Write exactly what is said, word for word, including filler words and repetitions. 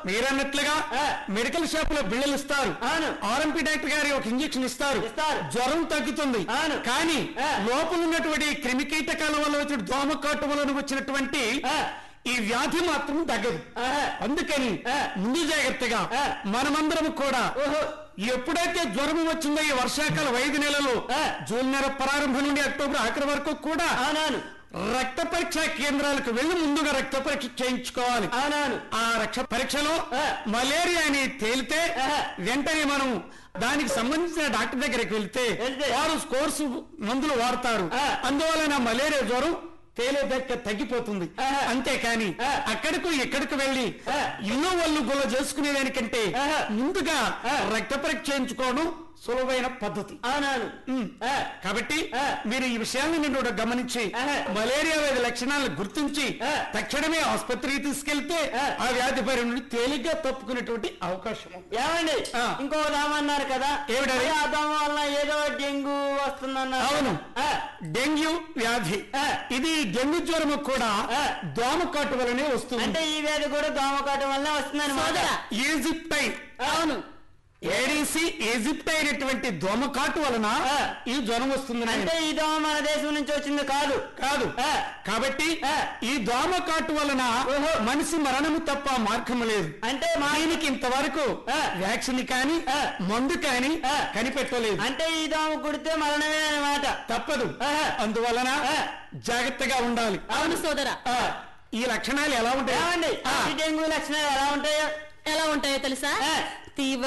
మీరన్నట్లుగా medical shop లో బిళ్ళలు ఇస్తారు, ఆర్ఎంపీ డాక్టర్ గారి ఒక ఇంజెక్షన్ ఇస్తారు, జ్వరం తగ్గుతుంది. కానీ లోపల ఉన్నటువంటి క్రిమికీటకాల వల్ల వచ్చిన దోమకాటు వలన వచ్చినటువంటి ఈ వ్యాధి మాత్రం తగ్గదు. అందుకని ముందు జాగ్రత్తగా మనమందరం కూడా ఎప్పుడైతే జ్వరం వచ్చిందో ఈ వర్షాకాలం ఐదు నెలలు జూన్ నెల ప్రారంభం నుండి అక్టోబర్ ఆఖరి వరకు కూడా రక్త పరీక్ష కేంద్రాలకు వెళ్లి ముందుగా రక్త పరీక్ష చేయించుకోవాలి. ఆ రక్త పరీక్షలో మలేరియా అని తేలితే వెంటనే మనం దానికి సంబంధించిన డాక్టర్ దగ్గరికి వెళ్తే వారు కోర్సు మందులు వాడతారు. అందువలన మలేరియా జ్వరం తేలేదక్క తగ్గిపోతుంది. అంతేకాని అక్కడికి ఇక్కడికి వెళ్లి ఇల్లు వాళ్ళు గొల్ల చేసుకునేదానికంటే ముందుగా రక్త పరీక్ష చేయించుకోవడం సులభమైన పద్ధతి. కాబట్టి మీరు ఈ విషయాన్ని నేను గమనించి మలేరియా వ్యాధి లక్షణాలను గుర్తించి తక్షణమే ఆసుపత్రికి తీసుకెళ్తే ఆ వ్యాధి బారి నుండి తేలిగ్గా తప్పుకునేటువంటి అవకాశం. ఏమండి ఇంకో దోమ అన్నారు కదా, ఏమిటది? ఆ దోమ వల్ల ఏదో డెంగ్యూ వస్తుందన్నారు. అవును, డెంగ్యూ వ్యాధి. ఇది డెంగ్యూ జ్వరం కూడా దోమకాటు వల్లనే వస్తుంది. అంటే ఈ వ్యాధి కూడా దోమకాటు వల్లనే వస్తుందని. ఈజిప్టైన్, అవును, ఏడీసీ ఈజిప్ట్ అయినటువంటి దోమకాటు వలన ఈ జ్వరం వస్తుంది. అంటే ఈ దోమ మన దేశం నుంచి వచ్చింది కాదు కాదు కాబట్టి ఈ దోమకాటు వలన మనిషి మరణము తప్ప మార్గం లేదు. అంటే దీనికి ఇంతవరకు వ్యాక్సిన్ కానీ మందు కానీ కనిపెట్టలేదు. అంటే ఈ దోమ కుడితే మరణమే అన్నమాట, తప్పదు. అందువలన జాగ్రత్తగా ఉండాలి. అవును సోదరా. ఈ లక్షణాలు ఎలా ఉంటాయి? డెంగ్యూ లక్షణాలు ఎలా ఉంటాయో ఎలా ఉంటాయో తెలుసా? తీవ్ర